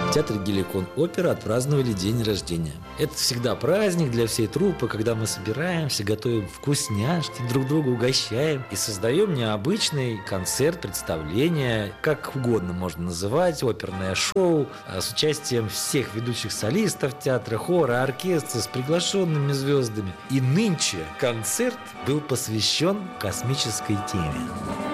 В театре «Геликон Опера» отпраздновали день рождения. Это всегда праздник для всей труппы, когда мы собираемся, готовим вкусняшки, друг друга угощаем и создаем необычный концерт, представление, как угодно можно называть, оперное шоу с участием всех ведущих солистов театра, хора, оркестра, с приглашенными звездами. И нынче концерт был посвящен космической теме.